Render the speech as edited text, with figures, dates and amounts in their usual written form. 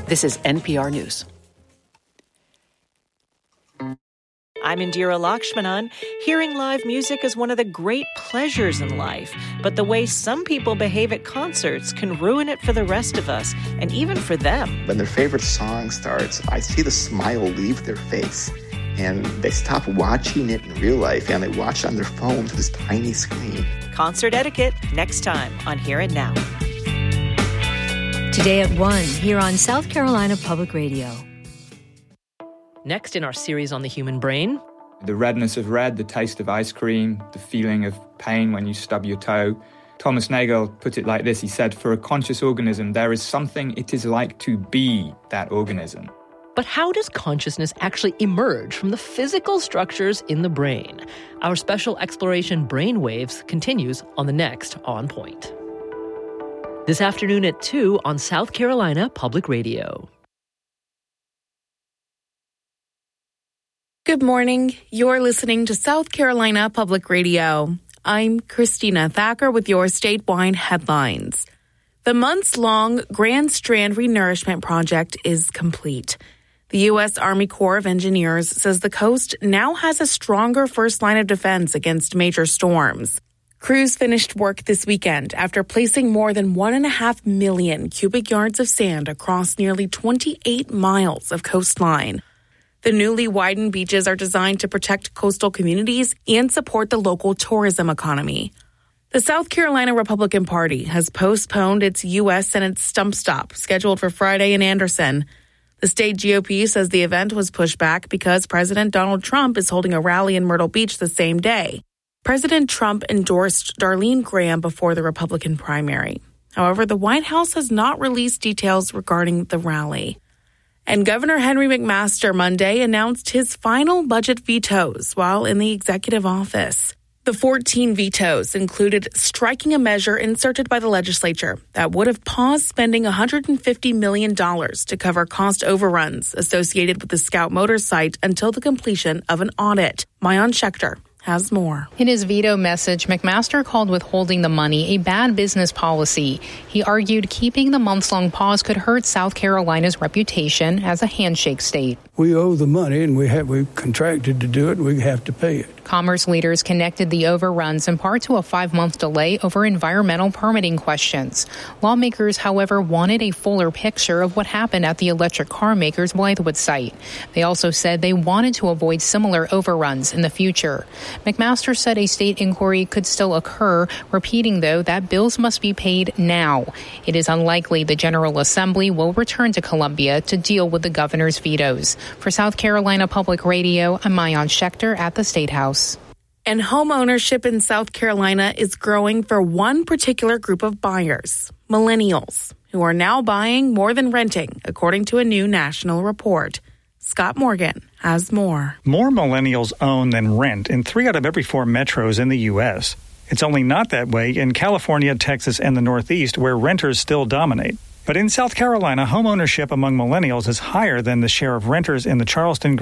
This is NPR News. I'm Indira Lakshmanan. Hearing live music is one of the great pleasures in life, but the way some people behave at concerts can ruin it for the rest of us, and even for them. When their favorite song starts, I see the smile leave their face, and they stop watching it in real life, and they watch it on their phone through this tiny screen. Concert etiquette, next time on Here and Now. Today at 1, here on South Carolina Public Radio. Next in our series on the human brain. The redness of red, the taste of ice cream, the feeling of pain when you stub your toe. Thomas Nagel put it like this. He said, for a conscious organism, there is something it is like to be that organism. But how does consciousness actually emerge from the physical structures in the brain? Our special exploration Brainwaves continues on the next On Point. This afternoon at 2 on South Carolina Public Radio. Good morning. You're listening to South Carolina Public Radio. I'm Christina Thacker with your statewide headlines. The months-long Grand Strand Renourishment Project is complete. The U.S. Army Corps of Engineers says the coast now has a stronger first line of defense against major storms. Crews finished work this weekend after placing more than 1.5 million cubic yards of sand across nearly 28 miles of coastline. The newly widened beaches are designed to protect coastal communities and support the local tourism economy. The South Carolina Republican Party has postponed its U.S. Senate stump stop scheduled for Friday in Anderson. The state GOP says the event was pushed back because President Donald Trump is holding a rally in Myrtle Beach the same day. President Trump endorsed Darlene Graham before the Republican primary. However, the White House has not released details regarding the rally. And Governor Henry McMaster Monday announced his final budget vetoes while in the executive office. The 14 vetoes included striking a measure inserted by the legislature that would have paused spending $150 million to cover cost overruns associated with the Scout Motors site until the completion of an audit. Maayan Schechter has more. In his veto message, McMaster called withholding the money a bad business policy. He argued keeping the months-long pause could hurt South Carolina's reputation as a handshake state. We owe the money, and we've contracted to do it, and we have to pay it. Commerce leaders connected the overruns in part to a 5-month delay over environmental permitting questions. Lawmakers, however, wanted a fuller picture of what happened at the electric car maker's Blythewood site. They also said they wanted to avoid similar overruns in the future. McMaster said a state inquiry could still occur, repeating, though, that bills must be paid now. It is unlikely the General Assembly will return to Columbia to deal with the governor's vetoes. For South Carolina Public Radio, I'm Maayan Schechter at the State House. And home ownership in South Carolina is growing for one particular group of buyers, millennials, who are now buying more than renting, according to a new national report. Scott Morgan has more. More millennials own than rent in 3 out of every 4 metros in the U.S. It's only not that way in California, Texas, and the Northeast, where renters still dominate. But in South Carolina, home ownership among millennials is higher than the share of renters in the Charleston